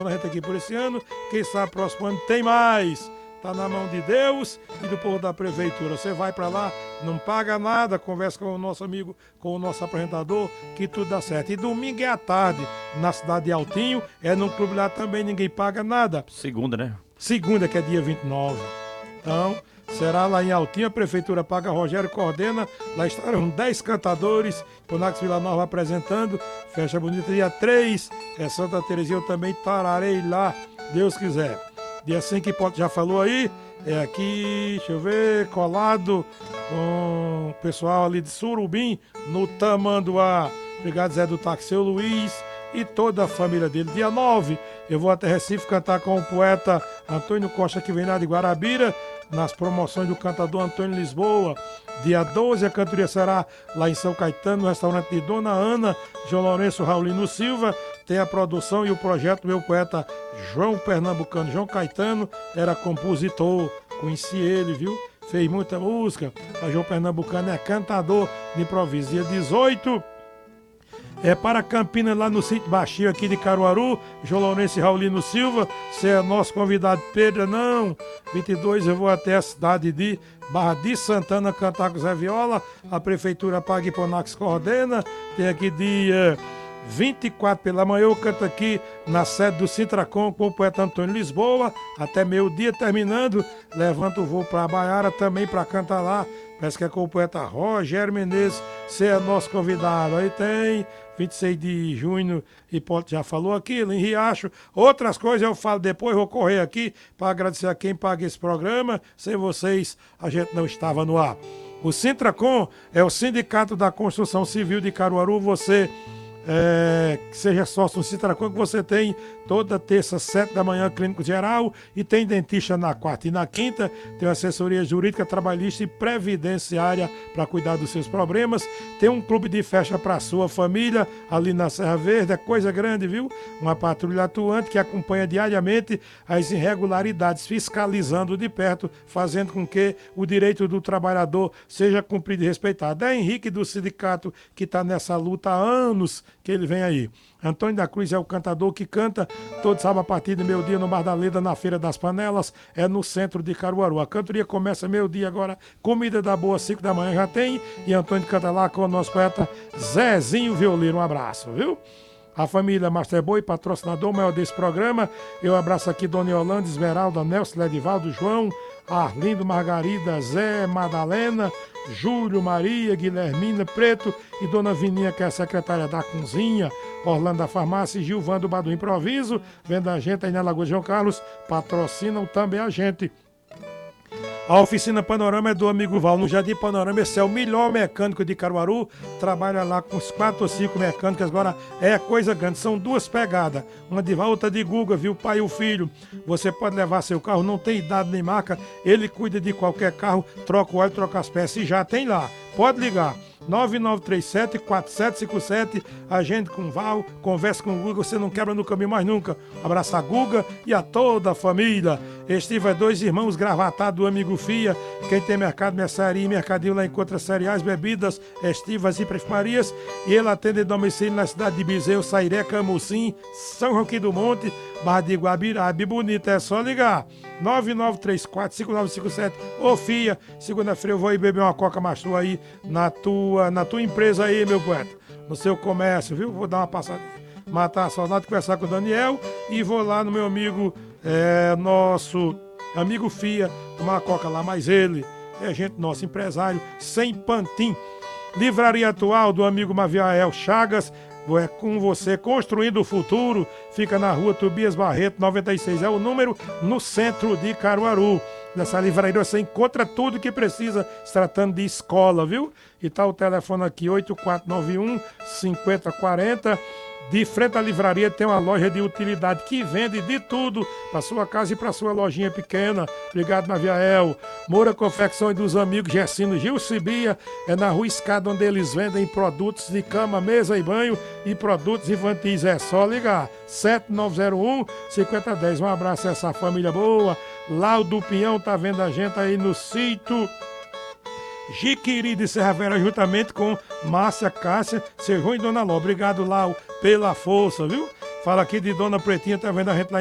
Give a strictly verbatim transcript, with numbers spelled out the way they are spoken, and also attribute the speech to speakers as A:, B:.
A: a gente aqui por esse ano. Quem sabe próximo ano tem mais. Tá na mão de Deus e do povo da prefeitura. Você vai para lá, não paga nada, conversa com o nosso amigo, com o nosso apresentador, que tudo dá certo. E domingo é à tarde, na cidade de Altinho, é num clube lá também, ninguém paga nada.
B: Segunda, né?
A: Segunda, que é dia vinte e nove. Então, será lá em Altinho, a prefeitura paga, Rogério coordena, lá estarão dez cantadores, Ponax Vila Nova apresentando, festa bonita dia três, é Santa Terezinha, eu também tararei lá, Deus quiser. Dia cinco, que Pote já falou aí, é aqui, deixa eu ver, colado com o pessoal ali de Surubim, no Tamanduá. Obrigado, Zé do Táxi, seu Luiz e toda a família dele. Dia nove, eu vou até Recife cantar com o poeta Antônio Costa, que vem lá de Guarabira, nas promoções do cantador Antônio Lisboa. Dia doze, a cantoria será lá em São Caetano, no restaurante de Dona Ana, João Lourenço Raulino Silva. Tem a produção e o projeto do meu poeta João Pernambucano. João Caetano era compositor, conheci ele, viu? Fez muita música. A João Pernambucano é cantador de improviso. Dia dezoito, é para Campinas, lá no sítio Baixio, aqui de Caruaru, João Lourenço e Raulino Silva. Você é nosso convidado, Pedro, não. vinte e dois, eu vou até a cidade de Barra de Santana cantar com Zé Viola. A prefeitura paga e Ponax coordena. Tem aqui dia vinte e quatro pela manhã, eu canto aqui na sede do Sintracom com o poeta Antônio Lisboa, até meio dia terminando, levanto o voo para Baiara também para cantar lá, parece que é com o poeta Rogério Menezes, você é nosso convidado. Aí tem vinte e seis de junho, Hipólito já falou aquilo, em Riacho, outras coisas eu falo depois, vou correr aqui para agradecer a quem paga esse programa, sem vocês a gente não estava no ar. O Sintracom é o Sindicato da Construção Civil de Caruaru. Você É, que seja sócio no Citracom, que você tem toda terça, sete da manhã, clínico geral, e tem dentista na quarta e na quinta, tem assessoria jurídica, trabalhista e previdenciária para cuidar dos seus problemas. Tem um clube de festa para sua família ali na Serra Verde, é coisa grande, viu? Uma patrulha atuante que acompanha diariamente as irregularidades, fiscalizando de perto, fazendo com que o direito do trabalhador seja cumprido e respeitado. É Henrique do sindicato que está nessa luta há anos, que ele vem aí. Antônio da Cruz é o cantador que canta todo sábado a partir de meio-dia no Bar da Leda, na Feira das Panelas, é no centro de Caruaru. A cantoria começa meio-dia agora, comida da boa, cinco da manhã já tem, e Antônio canta lá com o nosso poeta Zezinho Violeiro. Um abraço, viu? A família Master Boy, patrocinador maior desse programa. Eu abraço aqui Dona Yolanda, Esmeralda, Nelson, Ledivaldo, João, Arlindo, Margarida, Zé, Madalena, Júlio, Maria, Guilhermina, Preto e Dona Vininha, que é a secretária da cozinha, Orlando da Farmácia e Gilvando Bar do Improviso, vendo a gente aí na Lagoa de João Carlos, patrocinam também a gente. A oficina Panorama é do amigo Val, no Jardim Panorama. Esse é o melhor mecânico de Caruaru, trabalha lá com os quatro ou cinco mecânicos, agora é coisa grande, são duas pegadas, uma de Val, outra de Guga, viu, o pai e o filho. Você pode levar seu carro, não tem idade nem marca, ele cuida de qualquer carro, troca o óleo, troca as peças e já tem lá, pode ligar. nove nove três sete, quatro sete cinco sete, agende com o Val, converse com o Guga, você não quebra no caminho mais nunca. Abraça a Guga e a toda a família. Estive é dois irmãos gravatados do amigo Fia. Quem tem mercado, mercearia e mercadinho lá encontra cereais, bebidas, estivas e perfumarias. E ele atende domicílio na cidade de Bezerro, Sairé, Camucim, São Joaquim do Monte, Barra de Guabirabi. Bonita, é só ligar. nove nove três quatro, cinco nove cinco sete. Ô Fia, segunda-feira eu vou ir beber uma coca maçã aí na tua, na tua empresa aí, meu poeta. No seu comércio, viu? Vou dar uma passada, matar a saudade, conversar com o Daniel e vou lá no meu amigo, é, nosso amigo Fia, tomar uma coca lá, mas ele é gente nosso, empresário, sem pantim. Livraria Atual do amigo Maviael Chagas, é com você, construindo o futuro. Fica na rua Tobias Barreto, noventa e seis, é o número, no centro de Caruaru. Nessa livraria você encontra tudo que precisa, se tratando de escola, viu? E tá o telefone aqui, oito quatro nove um, cinco zero quatro zero. De frente à livraria tem uma loja de utilidade que vende de tudo para sua casa e para sua lojinha pequena. Obrigado, Maviael. Moura Confecções dos amigos Gessino Gil Cibia, é na Rua Escada, onde eles vendem produtos de cama, mesa e banho e produtos infantis. É só ligar, sete nove zero um, cinco zero um zero. Um abraço a essa família boa. Lá o do Pinhão tá vendo a gente aí no sítio Jiquiri de Serra Vera, juntamente com Márcia, Cássia, Serrão e Dona Ló. Obrigado, Lau, pela força, viu? Fala aqui de Dona Pretinha, tá vendo a gente lá